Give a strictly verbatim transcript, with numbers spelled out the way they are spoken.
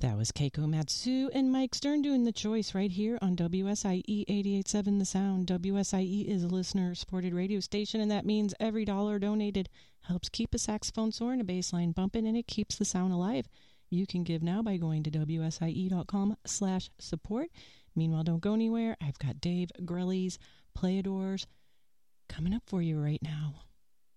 That was Keiko Matsu and Mike Stern doing The Choice right here on W S I E eighty-eight point seven The Sound. W S I E is a listener-supported radio station, and that means every dollar donated helps keep a saxophone soaring, a bass line bumping, and it keeps the sound alive. You can give now by going to W S I E dot com slash support. Meanwhile, don't go anywhere. I've got Dave Grelly's Playadors coming up for you right now.